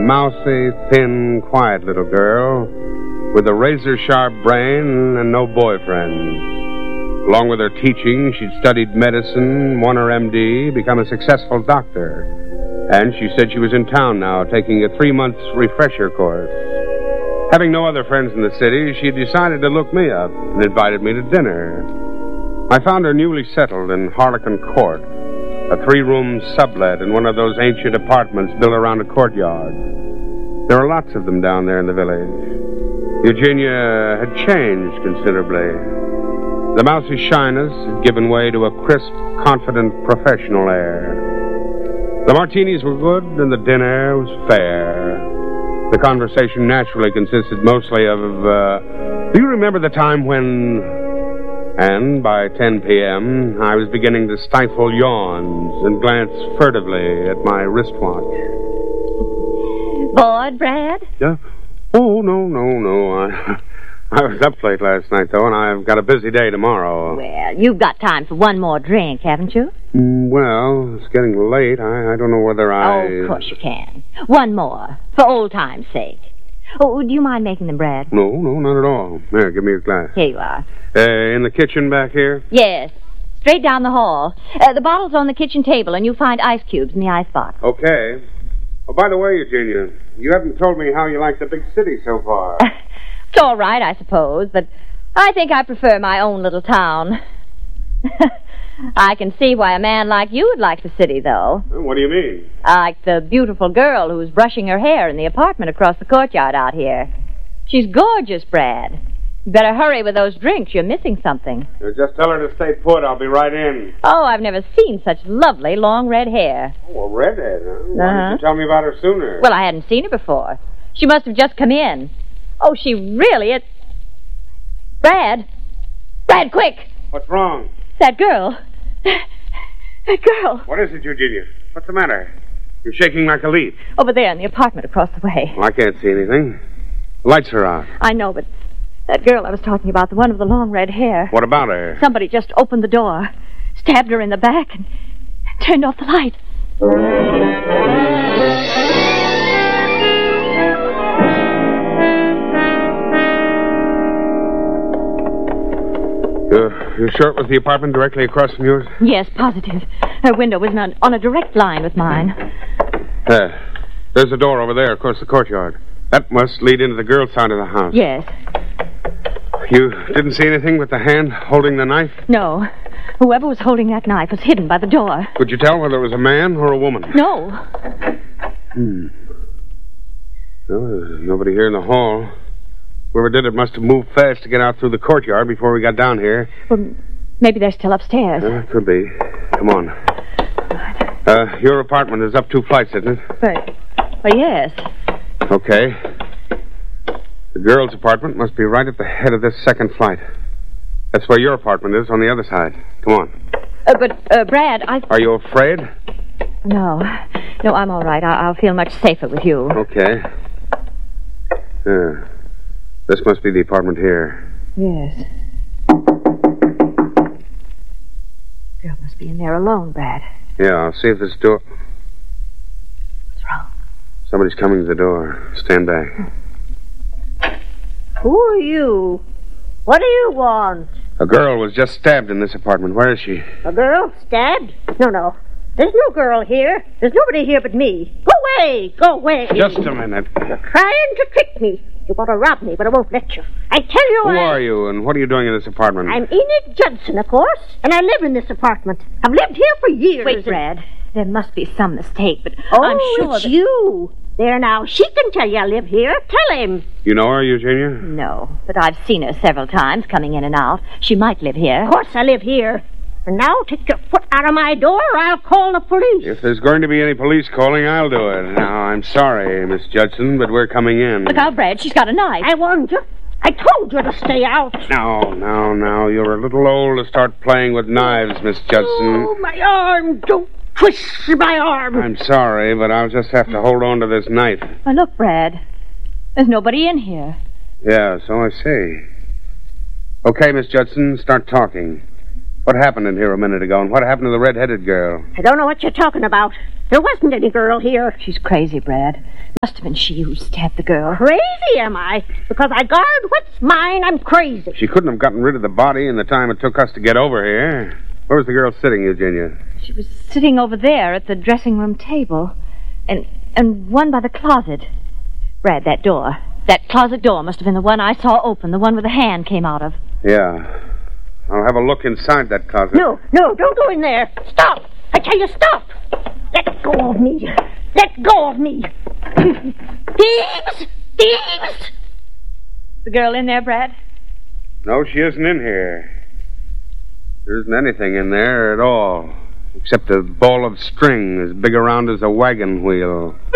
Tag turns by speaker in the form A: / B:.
A: mousy, thin, quiet little girl with a razor-sharp brain and no boyfriend. Along with her teaching, she'd studied medicine, won her M.D., become a successful doctor. And she said she was in town now, taking a 3-month refresher course. Having no other friends in the city, she decided to look me up and invited me to dinner. I found her newly settled in Harlequin Court, a 3-room sublet in one of those ancient apartments built around a courtyard. There are lots of them down there in the village. Eugenia had changed considerably. The mousy shyness had given way to a crisp, confident, professional air. The martinis were good, and the dinner was fair. The conversation naturally consisted mostly of, do you remember the time when... And by 10 p.m., I was beginning to stifle yawns and glance furtively at my wristwatch.
B: Bored, Brad?
A: Yeah? Oh, no. I was up late last night, though, and I've got a busy day tomorrow.
B: Well, you've got time for one more drink, haven't you?
A: Well, it's getting late. I don't know whether I...
B: Oh, of course you can. One more, for old time's sake. Oh, do you mind making them, Brad?
A: No, not at all. There, give me your glass.
B: Here you are.
A: In the kitchen back here?
B: Yes. Straight down the hall. The bottle's on the kitchen table, and you'll find ice cubes in the icebox.
A: Okay. Oh, by the way, Eugenia, you haven't told me how you like the big city so far.
B: It's all right, I suppose, but I think I prefer my own little town. I can see why a man like you would like the city, though.
A: What do you mean?
B: Like the beautiful girl who's brushing her hair in the apartment across the courtyard out here. She's gorgeous, Brad. You better hurry with those drinks. You're missing something.
A: Just tell her to stay put. I'll be right in.
B: Oh, I've never seen such lovely long red hair.
A: Oh, a redhead, huh? Why didn't you tell me about her sooner?
B: Well, I hadn't seen her before. She must have just come in. Oh, she really is... Brad, quick!
A: What's wrong?
B: That girl. That girl.
A: What is it, Eugenia? What's the matter? You're shaking like a leaf.
B: Over there in the apartment across the way.
A: Well, I can't see anything. The lights are out.
B: I know, but that girl I was talking about, the one with the long red hair.
A: What about her?
B: Somebody just opened the door, stabbed her in the back, and turned off the light. You're sure it was the apartment directly across from yours? Yes, positive. Her window was on a direct line with mine.
A: There's a door over there across the courtyard. That must lead into the girl's side of the house.
B: Yes.
A: You didn't see anything but the hand holding the knife?
B: No. Whoever was holding that knife was hidden by the door.
A: Could you tell whether it was a man or a woman?
B: No.
A: Well, there's nobody here in the hall. Whoever did it must have moved fast to get out through the courtyard before we got down here.
B: Well, maybe they're still upstairs.
A: Could be. Come on. Your apartment is up 2 flights, isn't it?
B: Well, yes.
A: Okay. The girl's apartment must be right at the head of this second flight. That's where your apartment is, on the other side. Come on.
B: But, Brad,
A: Are you afraid?
B: No, I'm all right. I'll feel much safer with you.
A: Okay. This must be the apartment here.
B: Yes. Girl must be in there alone, Brad.
A: Yeah, I'll see if this door...
B: What's wrong?
A: Somebody's coming to the door. Stand back.
C: Who are you? What do you want?
A: A girl was just stabbed in this apartment. Where is she?
C: A girl? Stabbed? No. There's no girl here. There's nobody here but me. Go away! Go away!
A: Just a minute.
C: You're trying to trick me. You want to rob me, but I won't let you. I tell you
A: Who are you, and what are you doing in this apartment?
C: I'm Enid Judson, of course, and I live in this apartment. I've lived here for years.
B: Wait, Brad. There must be some mistake, but
C: Oh,
B: I'm sure
C: it's you. There now, she can tell you I live here. Tell him.
A: You know her, Eugenia?
B: No, but I've seen her several times coming in and out. She might live here.
C: Of course I live here. And now take your foot out of my door or I'll call the police.
A: If there's going to be any police calling, I'll do it. Now, I'm sorry, Miss Judson, but we're coming in.
B: Look out, Brad. She's got a knife.
C: I warned you. I told you to stay out.
A: Now. You're a little old to start playing with knives, Miss Judson.
C: Oh, my arm. Don't twist my arm.
A: I'm sorry, but I'll just have to hold on to this knife.
B: Oh, look, Brad. There's nobody in here.
A: Yeah, so I see. Okay, Miss Judson, start talking. What happened in here a minute ago, and what happened to the red-headed girl?
C: I don't know what you're talking about. There wasn't any girl here.
B: She's crazy, Brad. Must have been she who stabbed the girl.
C: Crazy, am I? Because I guard what's mine, I'm crazy.
A: She couldn't have gotten rid of the body in the time it took us to get over here. Where was the girl sitting, Eugenia?
B: She was sitting over there at the dressing room table. And one by the closet. Brad, that door. That closet door must have been the one I saw open, the one where the hand came out of.
A: Yeah. I'll have a look inside that closet.
C: No, don't go in there. Stop! I tell you, stop! Let go of me. Let go of me. Thieves! Thieves!
B: The girl in there, Brad?
A: No, she isn't in here. There isn't anything in there at all, except a ball of string as big around as a wagon wheel.